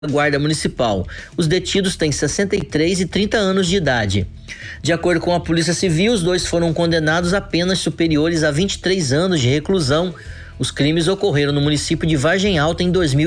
Guarda Municipal. Os detidos têm 63 e 30 anos de idade. De acordo com a Polícia Civil, os dois foram condenados a penas superiores a 23 anos de reclusão. Os crimes ocorreram no município de Vargem Alta em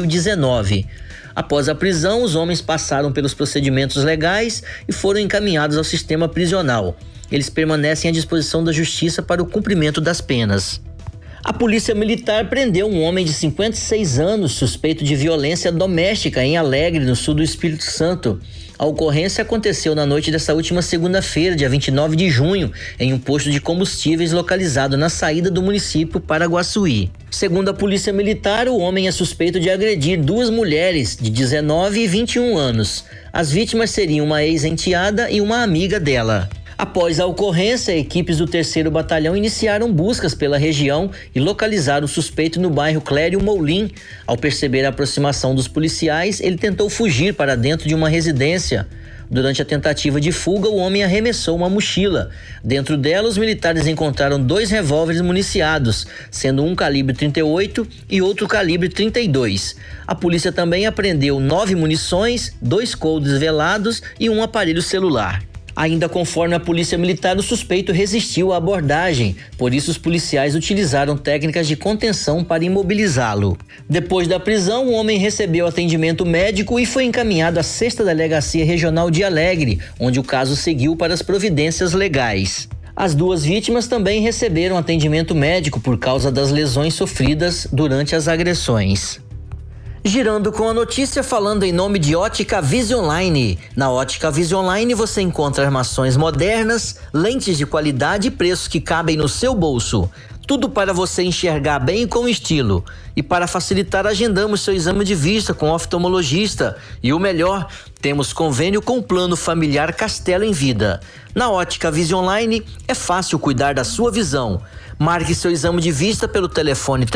2019. Após a prisão, os homens passaram pelos procedimentos legais e foram encaminhados ao sistema prisional. Eles permanecem à disposição da Justiça para o cumprimento das penas. A Polícia Militar prendeu um homem de 56 anos suspeito de violência doméstica em Alegre, no sul do Espírito Santo. A ocorrência aconteceu na noite desta última segunda-feira, dia 29 de junho, em um posto de combustíveis localizado na saída do município para Guaçuí. Segundo a Polícia Militar, o homem é suspeito de agredir duas mulheres de 19 e 21 anos. As vítimas seriam uma ex-enteada e uma amiga dela. Após a ocorrência, equipes do 3º Batalhão iniciaram buscas pela região e localizaram o suspeito no bairro Clério Molim. Ao perceber a aproximação dos policiais, ele tentou fugir para dentro de uma residência. Durante a tentativa de fuga, o homem arremessou uma mochila. Dentro dela, os militares encontraram 2 revólveres municiados, sendo um calibre 38 e outro calibre 32. A polícia também apreendeu 9 munições, 2 coldres velados e um aparelho celular. Ainda conforme a Polícia Militar, o suspeito resistiu à abordagem, por isso os policiais utilizaram técnicas de contenção para imobilizá-lo. Depois da prisão, o homem recebeu atendimento médico e foi encaminhado à 6ª Delegacia Regional de Alegre, onde o caso seguiu para as providências legais. As duas vítimas também receberam atendimento médico por causa das lesões sofridas durante as agressões. Girando com a notícia, falando em nome de Ótica Visionline. Na Ótica Visionline você encontra armações modernas, lentes de qualidade e preços que cabem no seu bolso. Tudo para você enxergar bem e com estilo. E para facilitar, agendamos seu exame de vista com o oftalmologista. E o melhor, temos convênio com o Plano Familiar Castelo em Vida. Na Ótica Visionline é fácil cuidar da sua visão. Marque seu exame de vista pelo telefone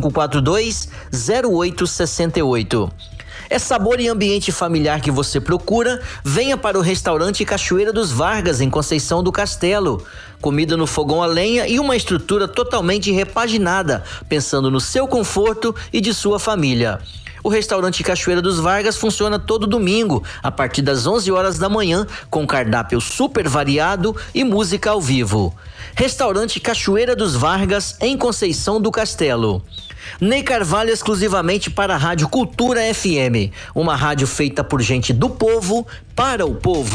3542-0868. É sabor e ambiente familiar que você procura? Venha para o restaurante Cachoeira dos Vargas, em Conceição do Castelo. Comida no fogão a lenha e uma estrutura totalmente repaginada, pensando no seu conforto e de sua família. O restaurante Cachoeira dos Vargas funciona todo domingo, a partir das 11 horas da manhã, com cardápio super variado e música ao vivo. Restaurante Cachoeira dos Vargas, em Conceição do Castelo. Ney Carvalho exclusivamente para a Rádio Cultura FM, uma rádio feita por gente do povo, para o povo.